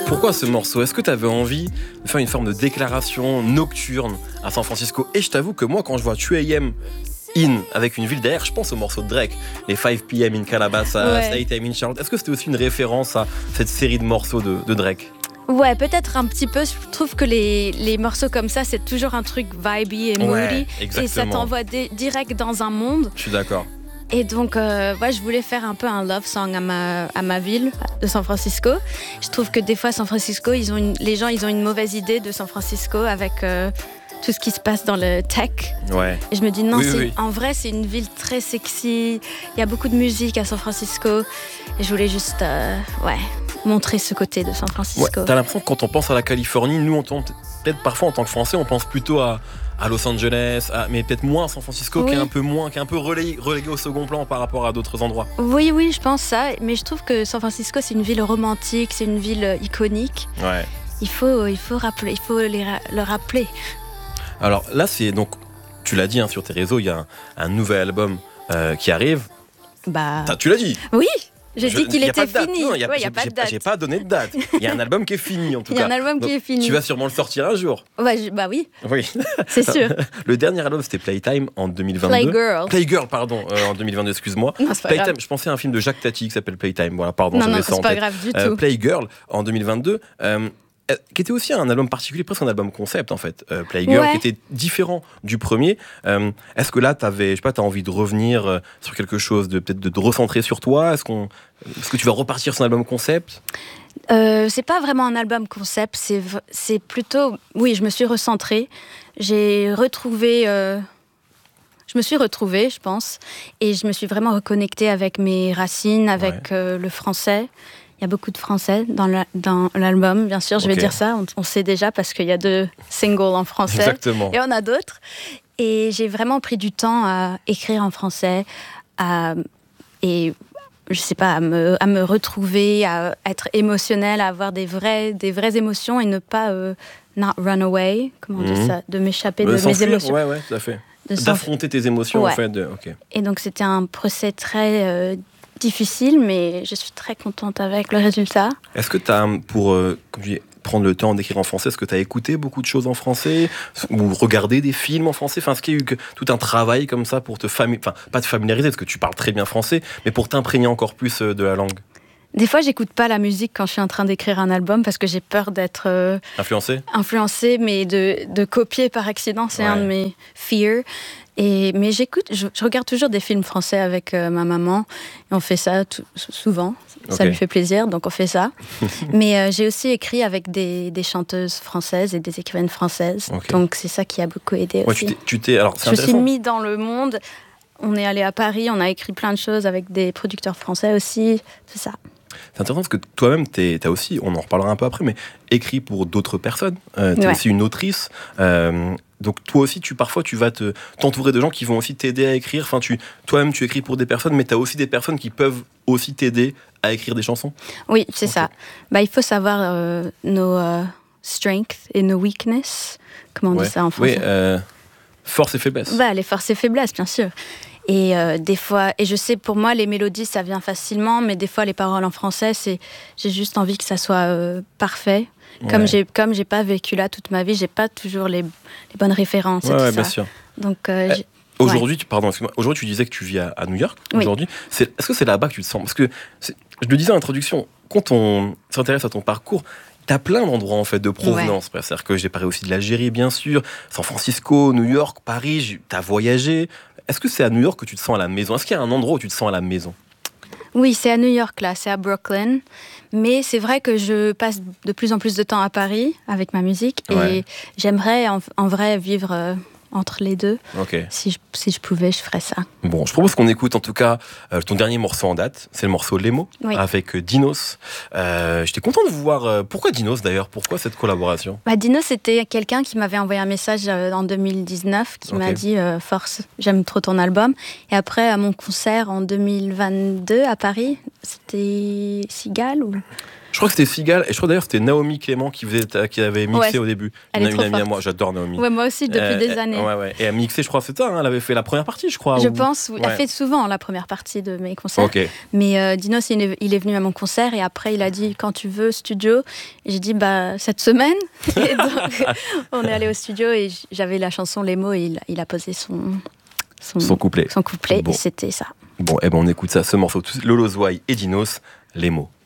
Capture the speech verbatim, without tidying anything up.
Pourquoi ce morceau? Est-ce que tu avais envie de faire une forme de déclaration nocturne à San Francisco? Et je t'avoue que moi, quand je vois deux A M in avec une ville derrière, je pense au morceau de Drake, les cinq P M in Calabasas, Ouais. eight A M in Charlotte. Est-ce que c'était aussi une référence à cette série de morceaux de, de Drake? Ouais, peut-être un petit peu. Je trouve que les, les morceaux comme ça, c'est toujours un truc vibey et moody. Ouais, et ça exactement. t'envoie di- direct dans un monde. Je suis d'accord. Et donc, euh, ouais, je voulais faire un peu un love song à ma, à ma ville de San Francisco. Je trouve que des fois, San Francisco, ils ont une, les gens, ils ont une mauvaise idée de San Francisco avec euh, tout ce qui se passe dans le tech. Ouais. Et je me dis, non, Oui, c'est, oui. en vrai, c'est une ville très sexy. Il y a beaucoup de musique à San Francisco. Et je voulais juste, euh, ouais, montrer ce côté de San Ouais, Francisco. t'as l'impression que quand on pense à la Californie, nous, on tente, peut-être parfois en tant que Français, on pense plutôt à, à Los Angeles, à- mais peut-être moins à San Francisco, Oui. qui est un peu moins, qui est un peu relégué, relégué au second plan par rapport à d'autres endroits. Oui, oui, je pense ça. Mais je trouve que San Francisco, c'est une ville romantique, c'est une ville euh, iconique. Ouais. Il faut, il faut, rappeler, il faut les ra- le rappeler. Alors là, c'est donc, tu l'as dit hein, sur tes réseaux, il y a un, un nouvel album euh, qui arrive. Bah, T'as- tu l'as dit. oui, j'ai Je- dit qu'il y a était pas de date. fini. Non, y a, Ouais, il n'y j'ai, a pas j'ai de date. j'ai pas donné de date. Il y a un album qui est fini en tout Il y a cas. un album Donc, qui est fini. Tu vas sûrement le sortir un jour. Ouais, je- bah oui, Oui. c'est sûr. Le dernier album, c'était Playtime en deux mille vingt-deux. Playgirl. Playgirl, pardon, euh, en deux mille vingt-deux, excuse-moi. Non, c'est pas Playtime, grave. je pensais à un film de Jacques Tati qui s'appelle Playtime. Voilà, pardon, Non, j'avais non, ça en c'est pas tête. grave du Euh, tout. Playgirl en deux mille vingt-deux, euh, euh, qui était aussi un album particulier, presque un album concept en fait. Euh, Playgirl, Ouais. qui était différent du premier. Euh, est-ce que là, t'avais, je sais pas, t'as envie de revenir euh, sur quelque chose, de peut-être de te recentrer sur toi? Est-ce qu'on, est-ce que tu vas repartir sur un album concept? Euh, c'est pas vraiment un album concept, c'est, v- c'est plutôt... Oui, je me suis recentrée. J'ai retrouvé... euh, Je me suis retrouvée, je pense. Et je me suis vraiment reconnectée avec mes racines, avec euh, le français. Il y a beaucoup de français dans, la- dans l'album, bien sûr, je vais Ok. dire ça. On, on sait déjà parce qu'il y a deux singles en français. Exactement. Et on a d'autres. Et j'ai vraiment pris du temps à écrire en français, à, et je sais pas, à me, à me retrouver, à être émotionnelle, à avoir des vraies, des vraies émotions et ne pas euh, not run away, comment on dit Mhm. ça, de m'échapper Euh, de mes s'enfuir, émotions. Ouais, ouais, tout à fait. de s'enf- D'affronter tes émotions Ouais. en fait. de- ok. Et donc c'était un procès très euh, difficile, mais je suis très contente avec le résultat. Est-ce que tu as, pour euh, comme je dis, prendre le temps d'écrire en français, est-ce que tu as écouté beaucoup de choses en français ou regardé des films en français? Enfin, est-ce qu'il y a eu que, tout un travail comme ça pour te familiariser, enfin, pas te familiariser parce que tu parles très bien français, mais pour t'imprégner encore plus euh, de la langue? Des fois, j'écoute pas la musique quand je suis en train d'écrire un album parce que j'ai peur d'être euh, Influencé? influencée, mais de, de copier par accident, c'est Ouais. un de mes fears. Et, mais j'écoute, je, je regarde toujours des films français avec euh, ma maman. Et on fait ça tout- souvent. Ça Ok. lui fait plaisir, donc on fait ça. Mais euh, j'ai aussi écrit avec des, des chanteuses françaises et des écrivaines françaises. Ok. Donc c'est ça qui a beaucoup aidé Ouais, aussi. tu t'es, tu t'es- alors c'est Je me suis intéressant. mis dans le monde. On est allé à Paris, on a écrit plein de choses avec des producteurs français aussi. C'est ça. C'est intéressant parce que toi-même, tu as aussi, on en reparlera un peu après, mais écrit pour d'autres personnes. Euh, tu es Ouais. aussi une autrice. Euh, donc toi aussi, tu, parfois, tu vas te, t'entourer de gens qui vont aussi t'aider à écrire. Enfin, tu, toi-même, tu écris pour des personnes, mais tu as aussi des personnes qui peuvent aussi t'aider à écrire des chansons. Oui, c'est Ok. ça. Bah, il faut savoir euh, nos euh, strengths et nos weaknesses. Comment on Ouais. dit ça en Oui, français? euh, force et faiblesse. Bah, les forces et faiblesses, bien sûr. Et euh, des fois, et je sais, pour moi, les mélodies, ça vient facilement, mais des fois, les paroles en français, c'est, j'ai juste envie que ça soit euh, parfait. Comme Ouais. j'ai, comme j'ai pas vécu là toute ma vie, j'ai pas toujours les, les bonnes références et Ouais, tout ouais, ça. bien sûr. Donc, euh, Eh, j'ai- Aujourd'hui, tu, pardon, excuse-moi. Aujourd'hui, tu disais que tu vis à, à New York. Oui. Aujourd'hui, c'est, est-ce que c'est là-bas que tu te sens? Parce que c'est- je le disais en introduction, quand on s'intéresse à ton parcours, t'as plein d'endroits en fait de provenance. C'est-à-dire que j'ai parlé aussi de l'Algérie, bien sûr, San Francisco, New York, Paris. j'ai- T'as voyagé. Est-ce que c'est à New York que tu te sens à la maison? Est-ce qu'il y a un endroit où tu te sens à la maison? Oui, c'est à New York, là, c'est à Brooklyn. Mais c'est vrai que je passe de plus en plus de temps à Paris avec ma musique. Ouais. Et j'aimerais, en, en vrai, vivre euh, entre les deux. Ok. Si je, si je pouvais, je ferais ça. Bon, je propose qu'on écoute en tout cas euh, ton dernier morceau en date. C'est le morceau Lemo Oui. avec euh, Dinos. Euh, J'étais content de vous voir. euh, pourquoi Dinos d'ailleurs? Pourquoi cette collaboration? Bah, Dino, c'était quelqu'un qui m'avait envoyé un message euh, en deux mille dix-neuf qui Ok. m'a dit euh, Force, j'aime trop ton album. Et après, à mon concert en deux mille vingt-deux à Paris, c'était Cigale ou... Je crois que c'était Sigal, et je crois d'ailleurs que c'était Naomi Clément qui, faisait, qui avait mixé Ouais, au début. elle Une, est une trop amie à forte. moi, j'adore Naomi. Ouais, moi aussi, depuis Euh, des années. Ouais, ouais. Et elle a mixé, je crois, c'est ça, hein, elle avait fait la première partie, je crois. Je ou... pense, oui. Elle Ouais. fait souvent la première partie de mes concerts. Ok. Mais euh, Dinos, il est, il est venu à mon concert et après, il a dit quand tu veux, studio. Et j'ai dit bah, cette semaine. Et donc, on est allé au studio et j'avais la chanson, les mots, et il, il a posé son, son, Son couplet. Son couplet Bon. et c'était ça. Bon, eh ben on écoute ça, ce morceau. Lolo Zouaï et Dinos, les mots.